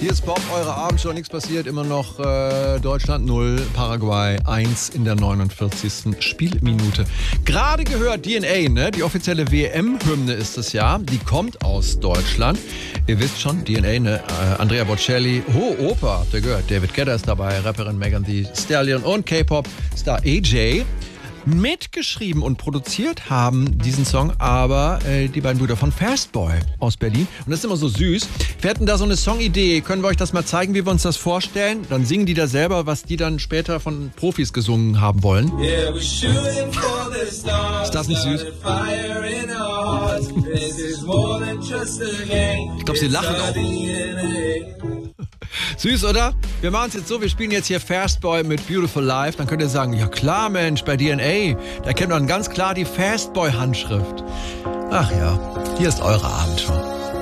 Hier ist Bob, eure Abendshow, nichts passiert, immer noch Deutschland 0, Paraguay 1 in der 49. Spielminute. Gerade gehört DNA, ne? Die offizielle WM-Hymne ist es ja, die kommt aus Deutschland. Ihr wisst schon, DNA, ne? Andrea Bocelli, Opa, habt ihr gehört, David Guetta ist dabei, Rapperin Megan Thee Stallion und K-Pop-Star AJ. Mitgeschrieben und produziert haben diesen Song aber die beiden Brüder von Fastboy aus Berlin. Und das ist immer so süß. Wir hatten da so eine Songidee. Können wir euch das mal zeigen, wie wir uns das vorstellen? Dann singen die da selber, was die dann später von Profis gesungen haben wollen. Ist das nicht süß? Ich glaube, sie lachen auch. Süß, oder? Wir machen es jetzt so, wir spielen jetzt hier Fastboy mit Beautiful Life. Dann könnt ihr sagen, ja klar Mensch, bei DNA, da kennt man ganz klar die Fastboy-Handschrift. Ach ja, hier ist eure Abendshow.